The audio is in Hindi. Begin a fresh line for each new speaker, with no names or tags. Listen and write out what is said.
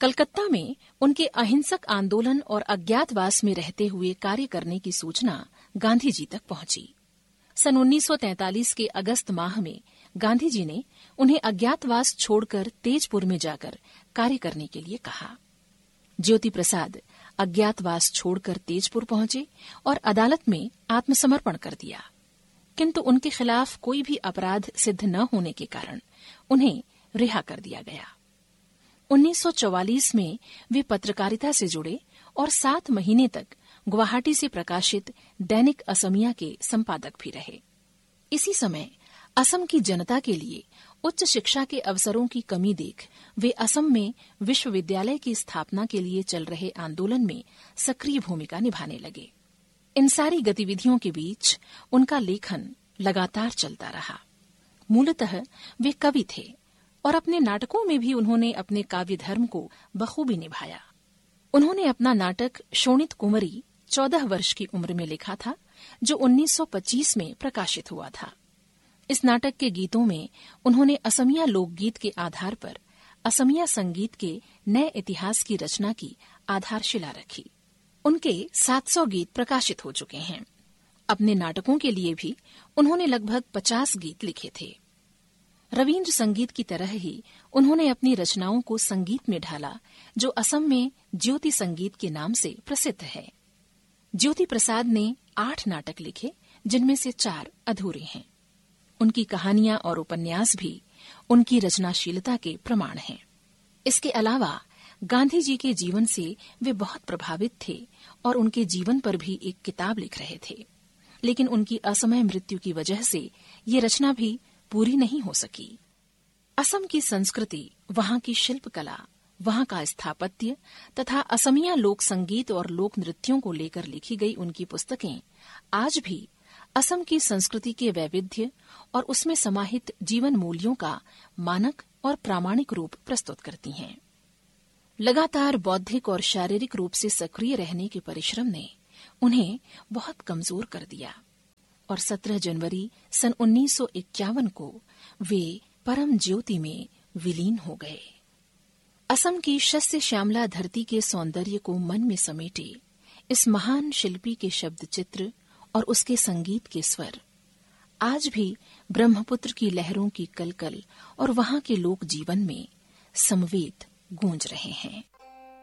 कलकत्ता में उनके अहिंसक आंदोलन और अज्ञातवास में रहते हुए कार्य करने की सूचना गांधी जी तक पहुंची। सन 1943 के अगस्त माह में गांधी जी ने उन्हें अज्ञातवास छोड़कर तेजपुर में जाकर कार्य करने के लिए कहा। ज्योति प्रसाद अज्ञातवास छोड़कर तेजपुर पहुंचे और अदालत में आत्मसमर्पण कर दिया, किंतु उनके खिलाफ कोई भी अपराध सिद्ध न होने के कारण उन्हें रिहा कर दिया गया। 1944 में वे पत्रकारिता से जुड़े और 7 महीने तक गुवाहाटी से प्रकाशित दैनिक असमिया के संपादक भी रहे। इसी समय असम की जनता के लिए उच्च शिक्षा के अवसरों की कमी देख वे असम में विश्वविद्यालय की स्थापना के लिए चल रहे आंदोलन में सक्रिय भूमिका निभाने लगे। इन सारी गतिविधियों के बीच उनका लेखन लगातार चलता रहा। मूलतः वे कवि थे और अपने नाटकों में भी उन्होंने अपने काव्य धर्म को बखूबी निभाया। उन्होंने अपना नाटक शोणित कुंवरी 14 वर्ष की उम्र में लिखा था, जो 1925 में प्रकाशित हुआ था। इस नाटक के गीतों में उन्होंने असमिया लोकगीत के आधार पर असमिया संगीत के नए इतिहास की रचना की आधारशिला रखी। उनके 700 गीत प्रकाशित हो चुके हैं। अपने नाटकों के लिए भी उन्होंने लगभग 50 गीत लिखे थे। रवीन्द्र संगीत की तरह ही उन्होंने अपनी रचनाओं को संगीत में ढाला, जो असम में ज्योति संगीत के नाम से प्रसिद्ध है। ज्योति प्रसाद ने 8 नाटक लिखे, जिनमें से 4 अधूरे हैं। उनकी कहानियां और उपन्यास भी उनकी रचनाशीलता के प्रमाण हैं। इसके अलावा गांधी जी के जीवन से वे बहुत प्रभावित थे और उनके जीवन पर भी एक किताब लिख रहे थे, लेकिन उनकी असमय मृत्यु की वजह से ये रचना भी पूरी नहीं हो सकी। असम की संस्कृति, वहां की शिल्पकला, वहां का स्थापत्य तथा असमिया लोक संगीत और लोक नृत्यों को लेकर लिखी गई उनकी पुस्तकें आज भी असम की संस्कृति के वैविध्य और उसमें समाहित जीवन मूल्यों का मानक और प्रामाणिक रूप प्रस्तुत करती हैं। लगातार बौद्धिक और शारीरिक रूप से सक्रिय रहने के परिश्रम ने उन्हें बहुत कमजोर कर दिया और 17 जनवरी सन 1951 को वे परम ज्योति में विलीन हो गए। असम की शस्य श्यामला धरती के सौंदर्य को मन में समेटे इस महान शिल्पी के शब्द चित्र और उसके संगीत के स्वर आज भी ब्रह्मपुत्र की लहरों की कलकल और वहां के लोक जीवन में समवेत गूंज रहे हैं।